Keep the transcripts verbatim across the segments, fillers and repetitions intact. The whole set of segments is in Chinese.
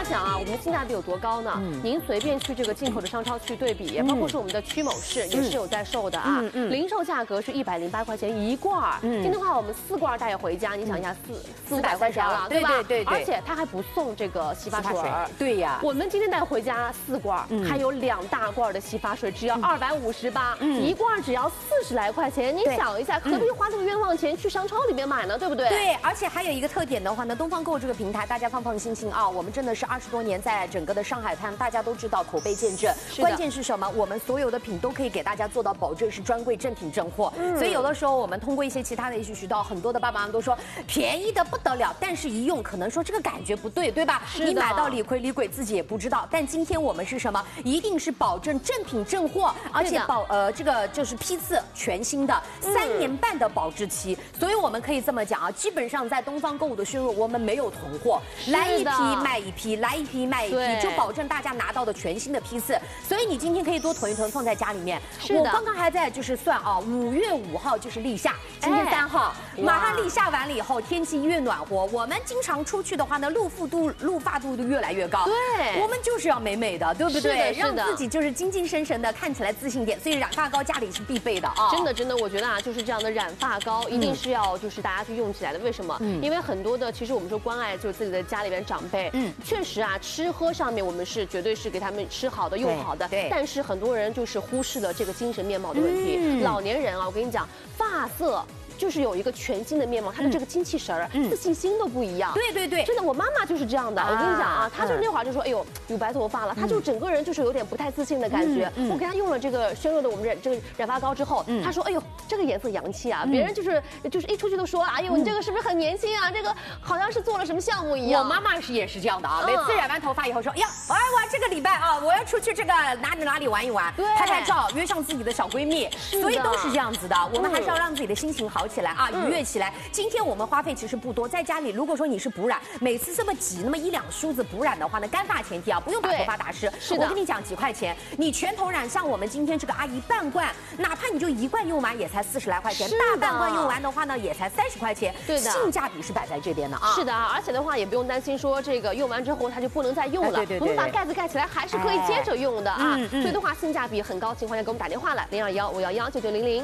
想啊，我们的性价比有多高呢？ 嗯您随便去这个进口的商超去对比，也包括是我们的屈某市也是有在售的啊。 嗯嗯零售价格是一百零八块钱一罐儿。 嗯今天的话，我们四罐带回家，你想一下，四四五百块钱了， 对吧？ 对对对而且它还不送这个洗发水儿。 对呀。 我们今天带回家四罐，还有两大罐的洗发水，只要二百五十八，一罐只要四十来块钱。你想一下，何必花这个冤枉钱去商超里面买呢？对不对？ 对，而且还有一个特点的话呢，东方购这个平台，大家放放心心啊，我们真的是二十多年，在整个的上海滩，大家都知道口碑见证。关键是什么？我们所有的品都可以给大家做到保证是专柜正品正货。嗯、所以有的时候我们通过一些其他的一些渠道，很多的爸爸妈妈都说便宜的不得了，但是一用可能说这个感觉不对，对吧？你买到理亏理鬼自己也不知道。但今天我们是什么？一定是保证正品正货，而且保呃这个就是批次全新的，三年半的保质期。所以我们可以这么讲啊，基本上在东方购物的宣入，我们没有囤货，来一批卖一批，来一批卖一批，就保证大家拿到的全新的批次。所以你今天可以多囤一囤，放在家里面。我刚刚还在就是算啊，五月五号就是立夏，今天三号，马上立夏完了以后，天气越暖和，我们经常出去的话呢，露肤度、露发度就越来越高。 对， 我们就是要美美的，对不对？ 让自己就是精精神神的，看起来自信点。所以染发膏家里是必备的啊。 真的真的，我觉得啊，就是这样的染发膏一定是要就是大家去用起来的。为什么？嗯、因为很多的其实我们说关爱就是自己的家里边长辈，嗯，确实啊，吃喝上面我们是绝对是给他们吃好的用好的，对。但是很多人就是忽视了这个精神面貌的问题。嗯、老年人啊，我跟你讲，发色。就是有一个全新的面貌，他的这个精气神儿、嗯、自信心都不一样。 对对对， 真的，我妈妈就是这样的。啊、我跟你讲啊，她就那会儿就说，哎呦，有白头发了，她就整个人就是有点不太自信的感觉。嗯嗯、我给她用了这个轩瑞的我们染这个染发膏之后，嗯、她说，哎呦，这个颜色洋气啊，嗯、别人就是就是一出去都说，哎呦，你这个是不是很年轻啊？这个好像是做了什么项目一样。 我妈妈是也是这样的啊，每次染完头发以后说，哎呀，哎我这个礼拜啊，我要出去这个哪里哪里玩一玩，拍拍照，约上自己的小闺蜜，所以都是这样子的。我们还是要让自己的心情好起来啊，愉悦起来。今天我们花费其实不多，在家里如果说你是补染，每次这么挤那么一两梳子补染的话呢，干发前提啊，不用把头发打湿。是的，我跟你讲几块钱，你全头染像我们今天这个阿姨半罐，哪怕你就一罐用完也才四十来块钱，大半罐用完的话呢也才三十块钱。对的，性价比是摆在这边的啊。 是的啊，而且的话也不用担心说这个用完之后它就不能再用了，哎、对对对对，我们把盖子盖起来还是可以接着用的啊。哎嗯嗯、所以的话性价比很高情况下给我们打电话来零二幺五幺幺九九零零。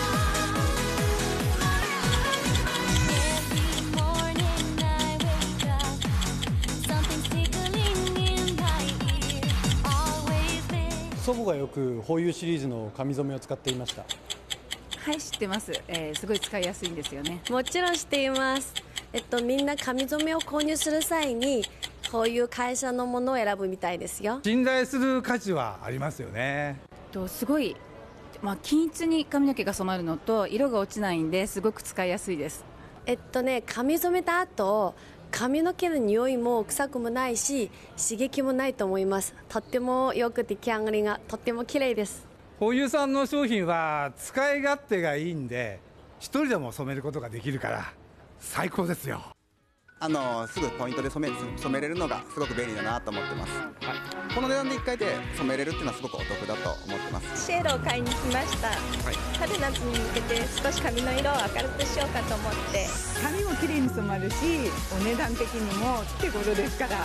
祖母がよくホーユーシリーズの髪染めを使っていました。 はい、知ってます、えー、すごい使いやすいんですよね。 もちろん知っています。えっとみんな髪染めを購入する際にこういう会社のものを選ぶみたいですよ。 信頼する価値はありますよね。 とすごい、まあ、均一に髪の毛が染まるのと色が落ちないんですごく使いやすいです。 えっとね髪染めた後髪の毛の匂いも臭くもないし刺激もないと思います。とってもよく出来上がりがとっても綺麗です。 ホーユーさんの商品は使い勝手がいいんで一人でも染めることができるから最高ですよ。 あのすぐポイントで染め染めれるのがすごく便利だなと思ってます、はい、この値段でいっかいで染めれるっていうのはすごくお得だと思ってます。 シェードを買いに来ました、はい、春夏に向けて少し髪の色を明るくしようかと思って。 髪も綺麗に染まるしお値段的にも手頃ですから